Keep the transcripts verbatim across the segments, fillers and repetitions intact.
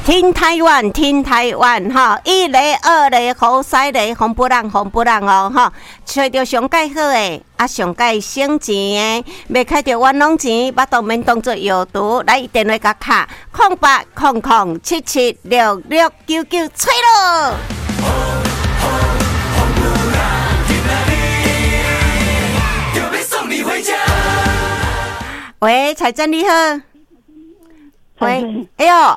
听台湾，听台湾哈！一类、二类、好三类，红不让，红不让哦哈！找到上介好的，啊上介省钱的，要开着冤枉钱，把当面当作药毒来电话甲卡，空八空空七七六六九九，吹咯！喂，彩珍你好。喂，哎呦。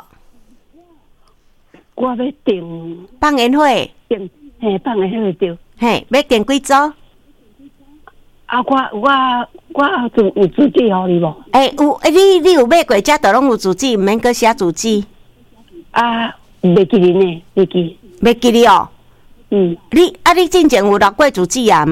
我要订放烟花， 订嘿放烟花对， 嘿，要订几组？ 啊，我我我有有主机互你无？ 诶、欸，有，诶、欸，你你有买过遮都拢有主机，毋免搁写主机。 啊，袂记哩呢，袂记。 袂记哩哦。 嗯。 你啊，你之前有落过主机啊？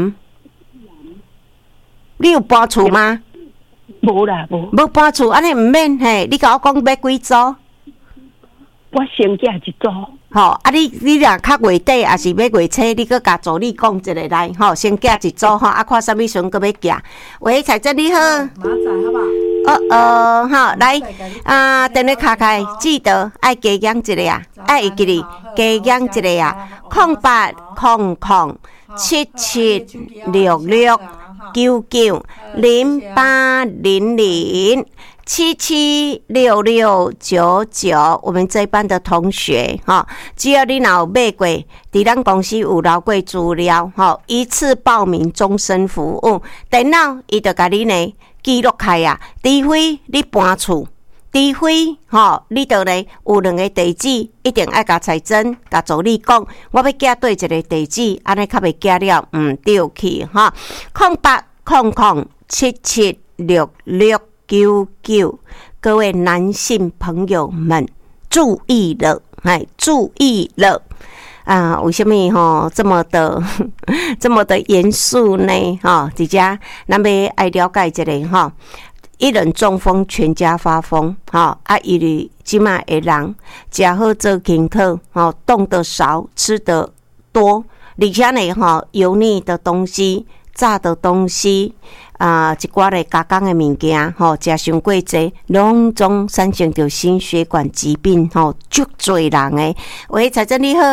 你有搬厝吗？ 无啦，无。 无搬厝，安尼毋免嘿。你甲我讲买几组？ 我先寄一组， 吼、哦、啊你！你你若较月底，也是要月初，你搁甲助理讲一个来，吼、哦，先寄一组吼，啊，看啥物时阵搁要寄。喂，彩珍你好， 马仔好不好？ 哦哦，好，来啊，电话卡开，记得爱加减一个啊，爱记哩加减一个啊，空八空空七七六六九九零八零零。七七六六九九，我们这一班的同学哈，只要你若有买过，伫咱公司有留过资料，哈，一次报名，终身服务。电脑伊就甲你呢记录开啊，除非你搬厝，除非吼你就呢有两个地址，一定爱甲财政甲助理讲，我要寄对一个地址，安尼较袂寄了毋对去哈。空八空空七七六六。九九，各位男性朋友们注意了，哎，注意了啊！为什么吼这么的这么的严肃呢？哈，伫遮咱要爱了解一下哈。一人中风，全家发疯。哈啊，伊哩即卖的人食好做健康，吼，动得少，吃得多，而且呢，哈，油腻的东西。炸的东西啊、呃，一寡咧加工的物件，吼，食伤过济，拢总产生着心血管疾病，吼，足侪人诶。喂，彩珍你好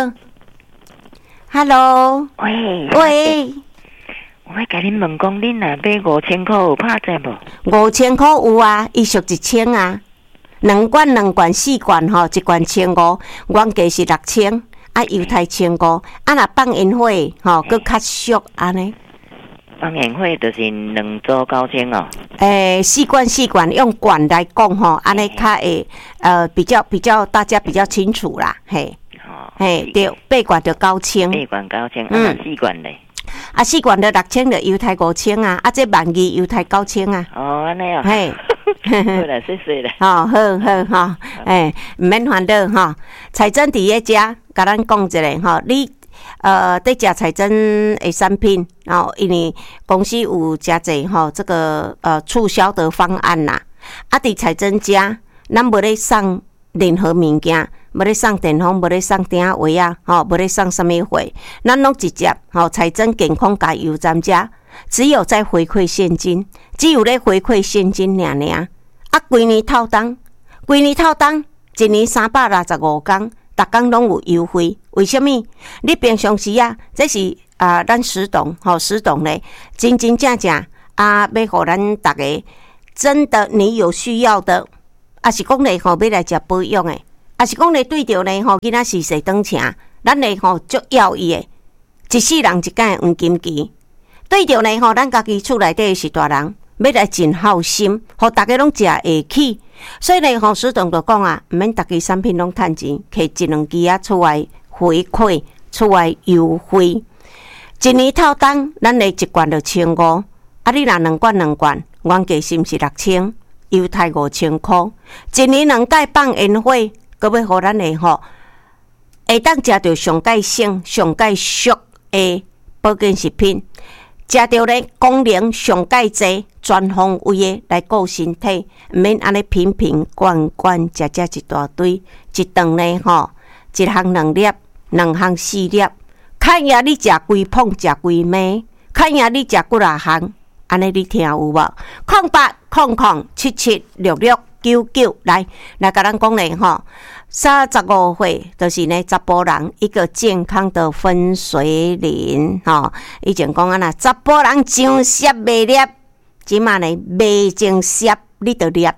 ，Hello， 喂喂， 我甲恁问讲，恁若买五千块有拍折无？ 五千块有啊，伊属一千啊，两罐两罐四罐吼，一罐千五，原价是六千，啊，犹太千五，啊，若放烟火吼，佫较俗安尼。 放烟火就是两组九千哦。 诶、欸，四罐四罐用罐来讲吼，安尼较会呃比较比较大家比较清楚啦，嘿， 哦， 嘿对，八罐就九千， 八罐九千，啊四罐咧， 啊四罐就六千就犹太五千啊，啊这万二犹太九千啊。 哦，安尼哦， 嘿， 好啦，谢谢啦。 哦，好好哈，诶，毋免烦恼哈，财政伫咧遮，甲咱讲一下哈，你。呃，在食财政的产品，然后因为公司有诚济吼，这个呃促销的方案啦。啊，伫财政家，咱无咧送任何物件，无咧送电风，无咧送电话啊，吼，无咧送什么货，咱拢直接吼财政健康加油站家，只有在回馈现金，只有咧回馈现金尔尔。啊，规年套单，规年套单，一年三百六十五天。逐工拢有优惠，为什么？你平常时啊，这是啊、呃，咱石董吼，石董咧，真真正正啊，要互咱逐个真的你有需要的，啊是讲咧吼，要来食保养诶，啊是讲咧对着咧吼，囡仔是谁当请，咱咧吼足要伊诶，一世人一间黄金期，对着咧吼，咱家己厝内底是大人。要来真好心，互大家拢食会起，所以呢，吼石董就讲啊，毋免大家产品拢趁钱，摕一两支啊出来回馈，出来优惠。一年套单，咱的一罐就千五，啊，你若两罐两罐，原价是毋是六千？犹太五千块。一年两届放烟火，搁要互咱的吼，会当食到上界省、上界俗的保健食品。食到咧功能上介济，全方位的来顾身体，毋免安尼瓶瓶罐罐食食一大堆，一顿咧吼，一项两粒，两项四粒，看呀你食规捧食规暝，看呀你食几啊项，安尼你听有无？空八空空七七六六九九来来，甲咱讲咧吼，三十五岁就是呢，查甫人一个健康的分水岭吼。以前讲啊啦，查甫人上摄袂摄，即马呢未正摄你就摄。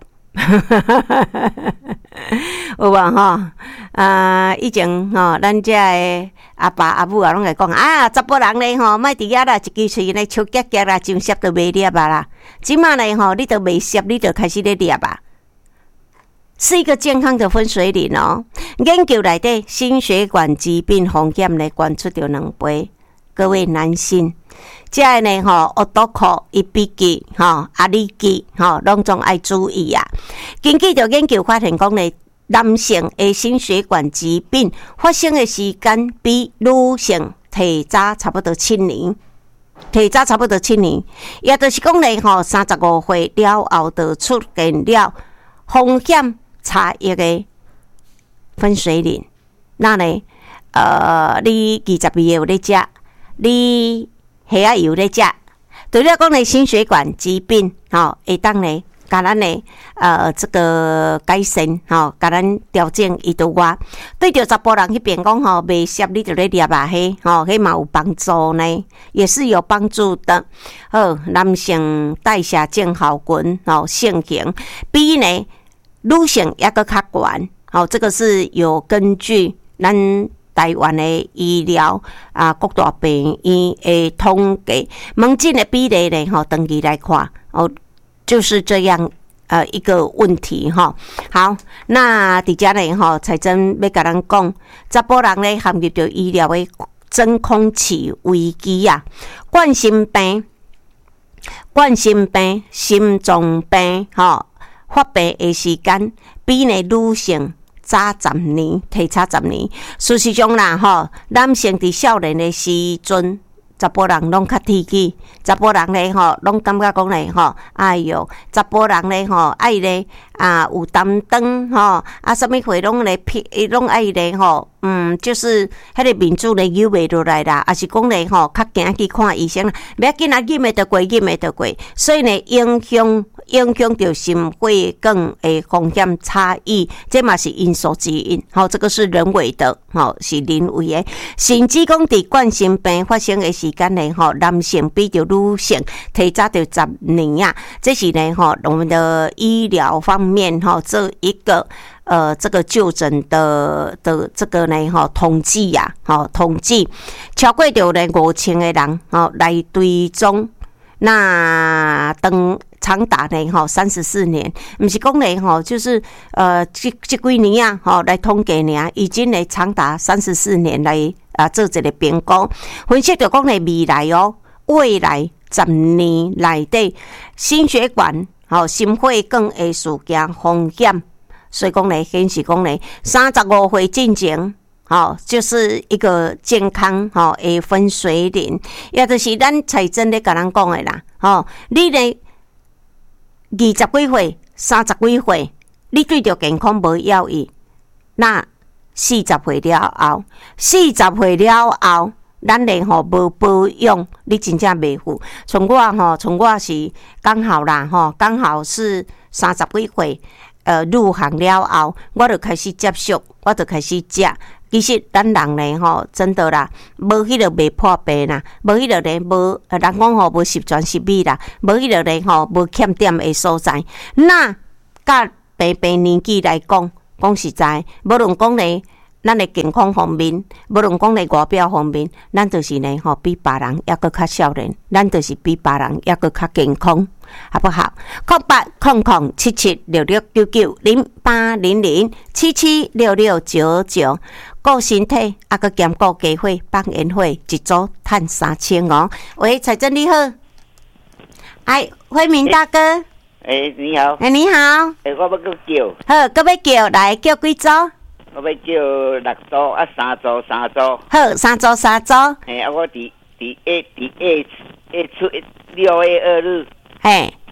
有无吼？啊，以前吼，咱遮个阿爸阿母啊，拢会讲啊，查甫人咧吼，莫伫遐啦，一支喙咧笑夹夹啦，上摄都袂摄啊啦。即马咧吼，你都未摄，你就开始咧摄啊。是一个健康的分水岭哦。研究内底心血管疾病风险咧，关出着两倍。各位男性，这个呢吼，奥多克、伊比基、吼阿里基，吼拢总爱注意啊。根据着研究发现讲咧，男性的心血管疾病发生的时间比女性提早差不多七年。提早差不多七年，也就是讲咧吼，三十五岁了后就出现了风险差异的分水岭。那呢，呃，你二十二有咧食，你血压有咧食，除了讲咧心血管疾病，吼，会当咧，甲咱咧，呃，这个改善，吼，甲咱调整伊度外，对着查甫人迄边讲吼，未摄你就咧摄啊，迄吼，迄嘛有帮助呢，也是有帮助的。好，男性代谢症候群，吼，性情比呢女性也搁较悬，好，这个是有根据咱台湾的医疗啊，各大病院的统计，门诊的比例呢，吼，长期来看，哦，就是这样呃一个问题哈。好，那伫遮呢吼，财政要甲咱讲，查甫人咧陷入着医疗的真空期危机啊，冠心病、冠心病、心脏病，吼。发病的时间比呢女性早十年，提早十年。事实上啦，吼，男性伫少年的时阵，查甫人拢较铁气，查甫人咧吼，拢感觉讲咧吼，哎哟，查甫人咧吼，爱咧啊有担当吼，啊什么货拢咧撇，拢爱咧吼，嗯，就是迄个面子咧扭袂落来啦，啊是讲咧吼，较惊去看医生啦，不要紧啊，忍会得过，忍会得过，所以呢影响。影响到心血管的风险差异，这嘛是因素之一。好，这个是人为的，好是人为的。甚至讲伫冠心病发生的时间呢，吼，男性比着女性提早着十年啊。这是呢，吼，我们的医疗方面，吼，这一个呃，这个就诊的的这个呢，吼，统计呀、啊，吼，统计超过着呢五千个人，吼，来追踪。那等长达呢吼三十四年，不是讲呢吼，就是呃这这几年啊吼来统计呢，已经呢长达三十四年来啊做一个评估，分析就讲呢未来哦，未来十年内底心血管吼心血管的事件风险，所以讲呢显示讲呢三十五岁进前。好，就是一个健康好的分水岭，也就是咱财政咧甲咱讲的啦。吼，你呢二十几岁、三十几岁，你对着健康无要义，那四十岁了后，四十岁了后，咱咧吼无保养，你真正袂赴。从我吼，从我是刚好啦吼，刚好是三十几岁，呃，入行了后，我就开始接触，我就开始食。其实咱人呢吼，真的啦，无迄个袂破病啦，无迄个咧无，人讲吼无十全十美啦，无迄个咧吼无欠点的所在。那甲平平年纪来讲，讲实在，无论讲咧咱的健康方面，无论讲咧外表方面，咱就是呢吼比别人抑阁较少年，咱就是比别人抑阁较健康。好不好？空八空空七七六六九九零八零零七七六六九九，顾身体啊个兼顾家伙帮宴会一组赚三千哦。喂，财政你好，哎，慧明大哥， 哎、欸，你好， 哎、欸，你好， 哎、欸，我要搁叫， 好，搁要叫来叫几组？ 我要叫六组啊，三组三组， 好，三组三组。 哎、欸，啊，我伫伫 A 伫 A A 出六月二日。 嘿，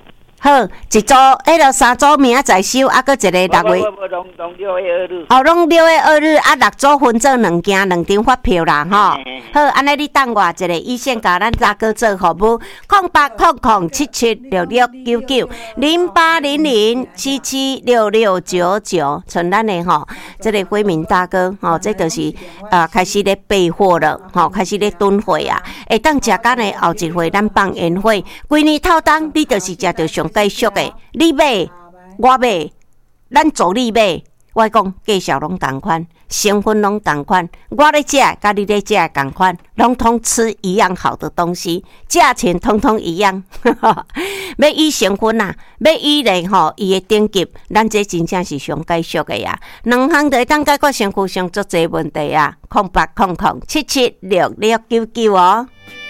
好，一组，迄个三组明仔载收，啊，搁一个六月。 无无无，拢拢六月二日。 哦，拢六月二日，啊，六组分做两件，两张发票啦，吼。好，安尼你等我一个，一线甲咱大哥做服务，空八空空七七六六九九零八零零七七六六九九，像咱的吼，这个辉明大哥，吼，这就是啊，开始咧备货了，吼，开始咧囤货啊。会当食干的后一回，咱放烟火，规年透当，你就是食着上介俗的，你买，我买，咱做你买。我讲介绍拢同款，成分拢同款，我咧食，甲你咧食同款，拢通吃一样好的东西，价钱通通一样。要以成分啊，要以咧吼伊的等级，咱这真正是上介俗的呀。两项就会当解决身躯上足侪问题啊。空八空空七七六六九九哦。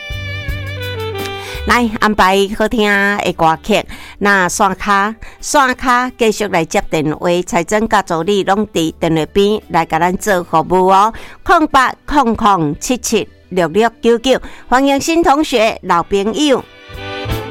来安排好听的歌曲，那线卡线卡继续来接电话，财政甲助理拢伫电话边来甲咱做服务哦。空八空空七七六六九九，欢迎新同学、老朋友。